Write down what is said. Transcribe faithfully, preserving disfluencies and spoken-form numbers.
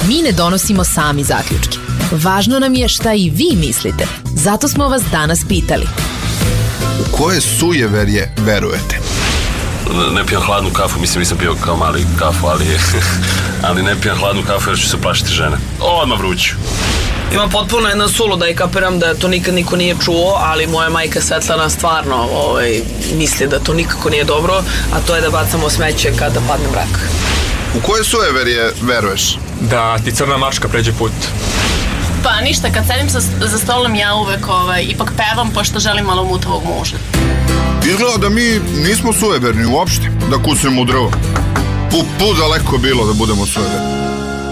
Mi ne donosimo sami zaključke. Važno nam je šta i vi mislite. Zato smo vas danas pitali. U koje sujeverje verujete? Ne pijem hladnu kafu, mislim nisam pio kao mali kafu, ali, ali ne pijem hladnu kafu jer ću se plašiti žene. Odmah vruću. Ima potpuno jedna suluda i kapiram da to nikad niko nije čuo, ali moja majka Svetlana stvarno ovaj, misli da to nikako nije dobro, a to je da bacamo smeće kada padne mrak. U koje sujeverje veruješ? Da ti crna mačka pređe put. Pa ništa, kad sedim za, za stolom ja uvek ovaj, ipak pevam pošto želim malo mutavog muža. Izgleda da mi nismo sujeverni uopšte, da kucnemo u drvo. Pu, pu daleko bilo da budemo sujeverni.